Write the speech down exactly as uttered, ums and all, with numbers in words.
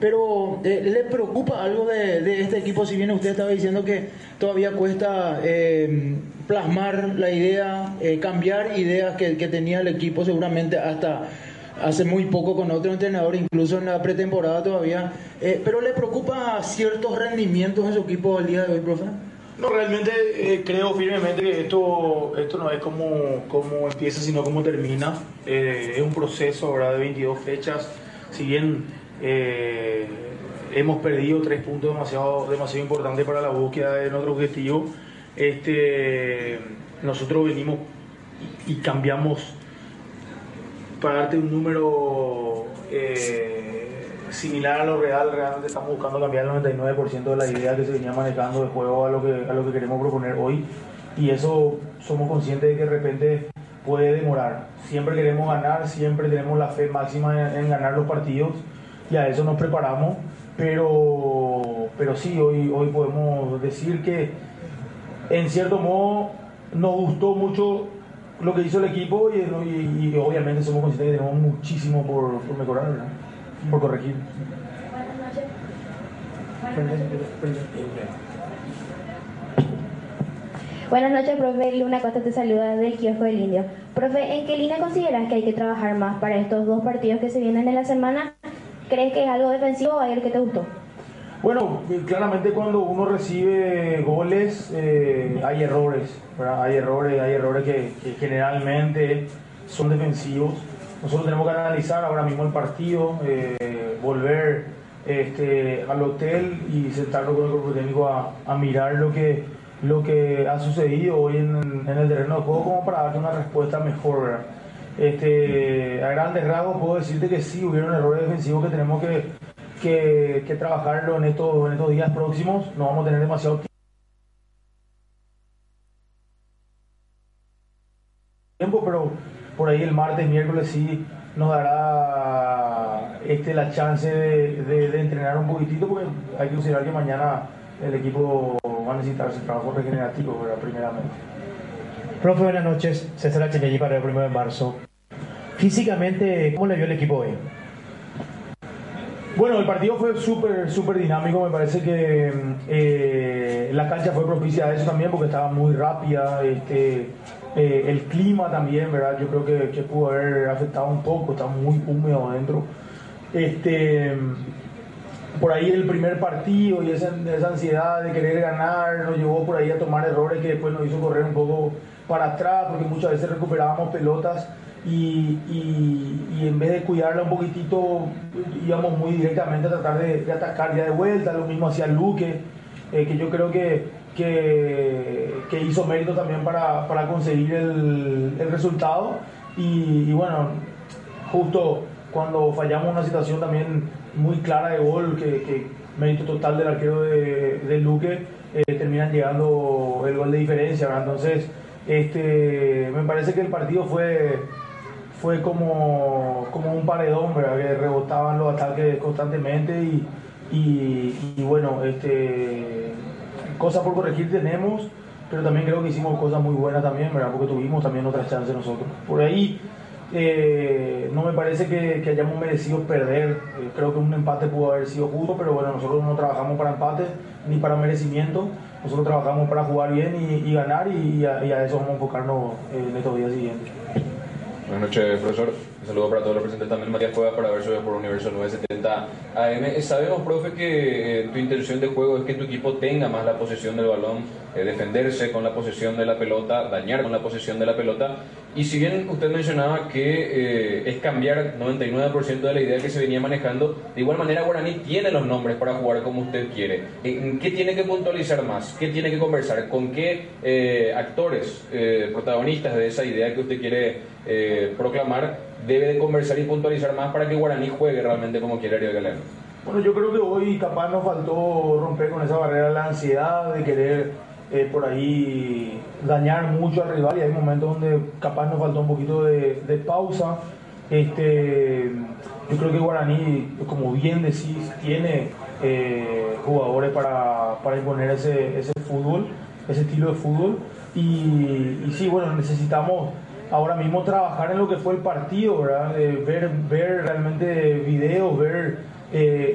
pero eh, ¿le preocupa algo de, de este equipo? Si bien usted estaba diciendo que todavía cuesta eh, plasmar la idea, eh, cambiar ideas que, que tenía el equipo seguramente hasta hace muy poco con otro entrenador, incluso en la pretemporada todavía, eh, pero ¿le preocupa ciertos rendimientos en su equipo el día de hoy, profe? No, realmente eh, creo firmemente que esto, esto no es como, como empieza, sino como termina. Eh, es un proceso, ¿verdad?, de veintidós fechas. Si bien eh, hemos perdido tres puntos demasiado, demasiado importantes para la búsqueda de nuestro objetivo, este, nosotros venimos y, y cambiamos, para darte un número eh, similar a lo real, realmente estamos buscando cambiar el noventa y nueve por ciento de la idea que se venía manejando de juego a lo que, a lo que queremos proponer hoy, y eso somos conscientes de que de repente puede demorar. Siempre queremos ganar, siempre tenemos la fe máxima en, en ganar los partidos y a eso nos preparamos, pero, pero sí, hoy, hoy podemos decir que en cierto modo nos gustó mucho lo que hizo el equipo y, y, y obviamente somos conscientes que tenemos muchísimo por, por mejorar, ¿verdad?, por corregir. Buenas noches, profe. Luna Costa te saluda del kiosco del Indio. Profe, ¿en qué línea consideras que hay que trabajar más para estos dos partidos que se vienen en la semana? ¿Crees que es algo defensivo o hay algo que te gustó? Bueno, claramente cuando uno recibe goles eh, hay errores, ¿verdad? Hay errores, hay errores que, que generalmente son defensivos. Nosotros tenemos que analizar ahora mismo el partido, eh, volver este, al hotel y sentarnos con el cuerpo técnico a, a mirar lo que, lo que ha sucedido hoy en, en el terreno de juego como para darte una respuesta mejor, ¿verdad? Este, a grandes rasgos puedo decirte que sí, hubieron errores defensivos que tenemos que, que, que trabajarlo en estos, en estos días próximos. No vamos a tener demasiado tiempo, pero por ahí el martes, miércoles sí nos dará este, la chance de, de, de entrenar un poquitito, porque hay que considerar que mañana el equipo va a necesitar ese trabajo regenerativo, ¿verdad?, primeramente. Profe, buenas noches. César Achilleji para el primero de marzo. Físicamente, ¿cómo le vio el equipo hoy? Bueno, el partido fue súper, súper dinámico. Me parece que eh, la cancha fue propicia a eso también porque estaba muy rápida. Este, eh, el clima también, ¿verdad? Yo creo que, que pudo haber afectado un poco. Está muy húmedo adentro. Este, por ahí el primer partido y esa, esa ansiedad de querer ganar nos llevó por ahí a tomar errores que después nos hizo correr un poco para atrás, porque muchas veces recuperábamos pelotas y, y, y en vez de cuidarla un poquitito íbamos muy directamente a tratar de, de atacar ya de vuelta. Lo mismo hacía Luque, eh, que yo creo que, que, que hizo mérito también para, para conseguir el, el resultado y, y bueno, justo cuando fallamos una situación también muy clara de gol, que, que mérito total del arquero de, de Luque, eh, terminan llegando el gol de diferencia, ¿verdad? Entonces este, me parece que el partido fue fue como, como un paredón, ¿verdad?, que rebotaban los ataques constantemente y, y, y bueno, este, cosas por corregir tenemos, pero también creo que hicimos cosas muy buenas también, ¿verdad?, porque tuvimos también otras chances nosotros. Por ahí eh, no me parece que, que hayamos merecido perder. Eh, creo que un empate pudo haber sido justo, pero bueno, nosotros no trabajamos para empate ni para merecimiento. Nosotros trabajamos para jugar bien y, y ganar y, y, a, y a eso vamos a enfocarnos en estos días siguientes. Buenas noches, profesor. Un saludo para todos los presentes. También Matías Cuevas para ver sobre por Universo novecientos setenta A M. Sabemos, profe, que eh, tu intención de juego es que tu equipo tenga más la posesión del balón, eh, defenderse con la posesión de la pelota, dañar con la posesión de la pelota. Y si bien usted mencionaba que eh, es cambiar noventa y nueve por ciento de la idea que se venía manejando, de igual manera Guaraní tiene los nombres para jugar como usted quiere. ¿En qué tiene que puntualizar más? ¿Qué tiene que conversar? ¿Con qué eh, actores, eh, protagonistas de esa idea que usted quiere eh, proclamar debe de conversar y puntualizar más para que Guaraní juegue realmente como quiere Ariel Galeano? Bueno, yo creo que hoy capaz nos faltó romper con esa barrera de la ansiedad de querer eh, por ahí dañar mucho al rival, y hay momentos donde capaz nos faltó un poquito de, de pausa. Este, yo creo que Guaraní, como bien decís, tiene eh, jugadores para, para imponer ese, ese fútbol, ese estilo de fútbol, y, y sí, bueno, necesitamos ahora mismo trabajar en lo que fue el partido, ¿verdad? Eh, ver, ver realmente videos, ver eh,